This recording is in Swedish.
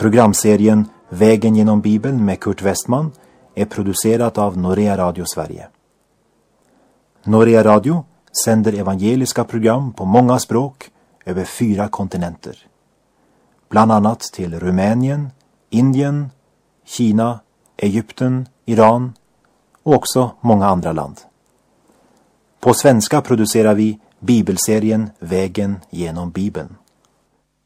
Programserien Vägen genom Bibeln med Kurt Westman är producerat av Norea Radio Sverige. Norea Radio sänder evangeliska program på många språk över 4 kontinenter. Bland annat till Rumänien, Indien, Kina, Egypten, Iran och också många andra land. På svenska producerar vi bibelserien Vägen genom Bibeln.